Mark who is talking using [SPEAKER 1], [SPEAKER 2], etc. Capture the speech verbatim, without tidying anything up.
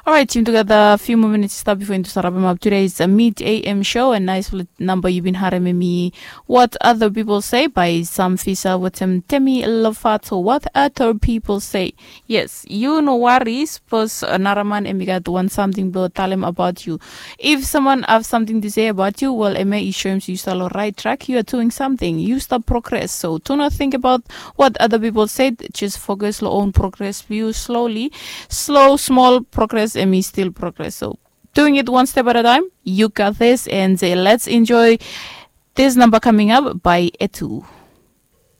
[SPEAKER 1] All right, team together. A few more minutes to start before into Sarabim up. Today's a Meet A M show. A nice number you've been having me. What other people say by Sam Fisa with him Temi Lofato. What other people say? Yes, you know what is because Naraman Emigat want something to tell him about you. If someone has something to say about you, well, Eme assumes you still on the right track. You are doing something. You start progress. So do not think about what other people said. Just focus on your own progress. View slowly, slow, small progress, and me still progress. So doing it one step at a time. You got this, and uh, let's enjoy this number coming up by Etu.